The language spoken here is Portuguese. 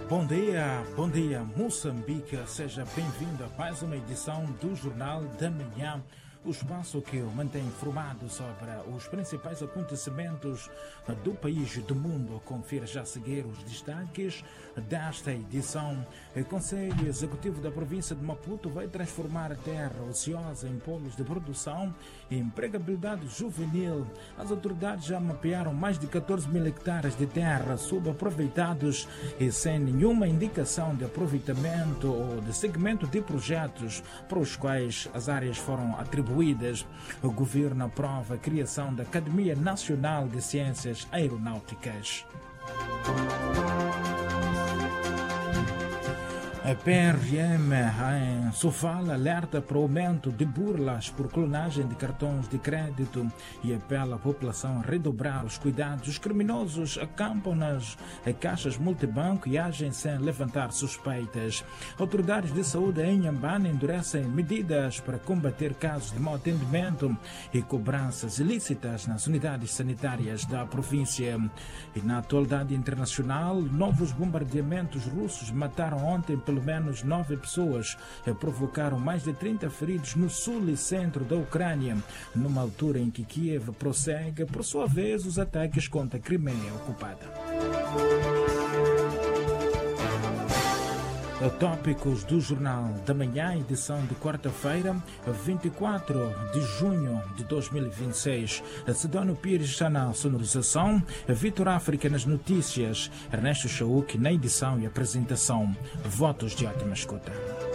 Bom dia Moçambique, seja bem-vindo a mais uma edição do Jornal da Manhã, o espaço que o mantém informado sobre os principais acontecimentos do país e do mundo. Confira já a seguir os destaques desta edição. O Conselho Executivo da província de Maputo vai transformar a terra ociosa em polos de produção e empregabilidade juvenil. As autoridades já mapearam mais de 14 mil hectares de terra subaproveitados e sem nenhuma indicação de aproveitamento ou de segmento de projetos para os quais as áreas foram atribuídas. O governo aprova a criação da Academia Nacional de Ciências Aeronáuticas. A PRM em Sofala alerta para o aumento de burlas por clonagem de cartões de crédito e apela à população a redobrar os cuidados. Os criminosos acampam nas caixas multibanco e agem sem levantar suspeitas. Autoridades de saúde em Inhambane endurecem medidas para combater casos de mau atendimento e cobranças ilícitas nas unidades sanitárias da província. E na atualidade internacional, novos bombardeamentos russos mataram ontem pelo menos 9 pessoas e provocaram mais de 30 feridos no sul e centro da Ucrânia, numa altura em que Kiev prossegue, por sua vez, os ataques contra a Crimeia ocupada. Tópicos do Jornal da Manhã, edição de quarta-feira, 24 de junho de 2026. Sidónio Pires está na sonorização, Vitor África nas notícias, Ernesto Chauk na edição e apresentação. Votos de ótima escuta.